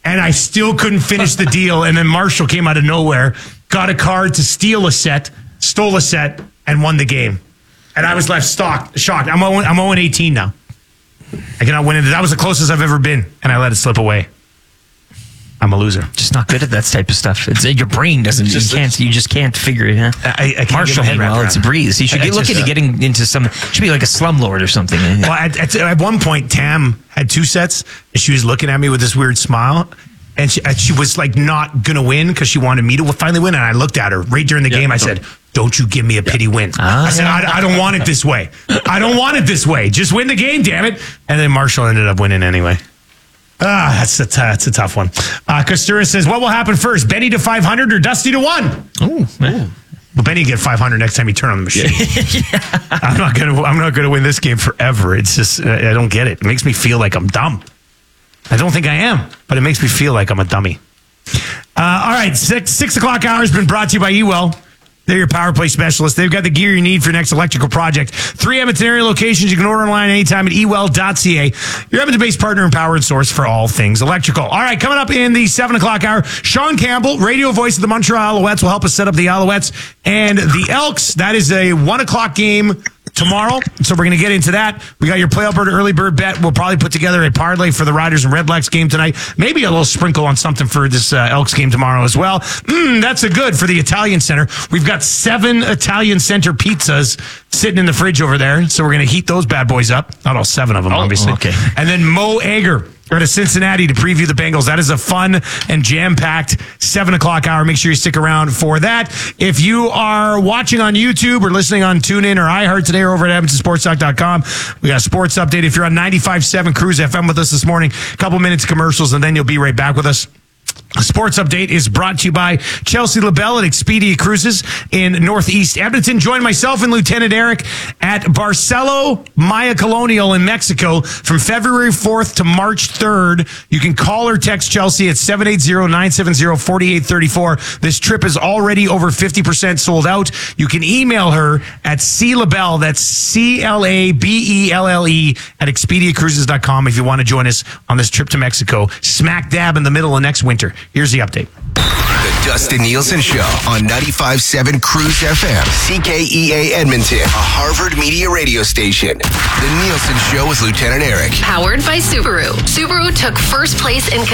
and I still couldn't finish the deal. And then Marshall came out of nowhere, got a card to steal a set, stole a set, and won the game. And I was left shocked. I'm 0-18 now. I cannot win it. That was the closest I've ever been, and I let it slip away. I'm a loser. Just not good at that type of stuff. It's your brain doesn't. You just can't figure it out. I can't Marshall, meanwhile, it's a breeze. He should look into getting into some. Should be like a slumlord or something. Well, at one point, Tam had 2 sets, and she was looking at me with this weird smile, and she was like not gonna win because she wanted me to finally win. And I looked at her right during the game. I said, "Don't you give me a pity win." I said, I don't want it this way. I don't want it this way. Just win the game, damn it. And then Marshall ended up winning anyway. That's a tough one. Kostura says, what will happen first, Benny to 500 or Dusty to 1? Oh, man. Well, Benny get 500 next time you turn on the machine. Yeah. I'm not gonna win this game forever. It's just I don't get it. It makes me feel like I'm dumb. I don't think I am, but it makes me feel like I'm a dummy. All right, 6 o'clock hour has been brought to you by Ewell. They're your power play specialist. They've got the gear you need for your next electrical project. 3 Edmonton area locations. You can order online anytime at ewell.ca. Your Edmonton-based partner and power and source for all things electrical. All right, coming up in the 7 o'clock hour, Sean Campbell, radio voice of the Montreal Alouettes, will help us set up the Alouettes and the Elks. That is a 1 o'clock game tomorrow, so we're going to get into that. We got your Play Alberta early bird bet. We'll probably put together a parlay for the Riders and Redblacks game tonight. Maybe a little sprinkle on something for this Elks game tomorrow as well. That's a good for the Italian Center. We've got 7 Italian Center pizzas sitting in the fridge over there, so we're going to heat those bad boys up. Not all 7 of them, obviously. Okay. And then Mo Egger out of Cincinnati to preview the Bengals. That is a fun and jam-packed 7 o'clock hour. Make sure you stick around for that. If you are watching on YouTube or listening on TuneIn or iHeart today or over at EdmontonSportsTalk.com, we got a sports update. If you're on 95.7 Cruise FM with us this morning, a couple minutes of commercials, and then you'll be right back with us. A sports update is brought to you by Chelsea LaBelle at Expedia Cruises in Northeast Edmonton. Join myself and Lieutenant Eric at Barcelo Maya Colonial in Mexico from February 4th to March 3rd. You can call or text Chelsea at 780-970-4834. This trip is already over 50% sold out. You can email her at CLaBelle, that's CLABELLE at ExpediaCruises.com if you want to join us on this trip to Mexico, smack dab in the middle of next winter. Here's the update. The Dustin Nielsen Show on 95.7 Cruise FM, CKEA Edmonton, a Harvard Media radio station. The Nielsen Show with Lieutenant Eric. Powered by Subaru. Subaru took first place in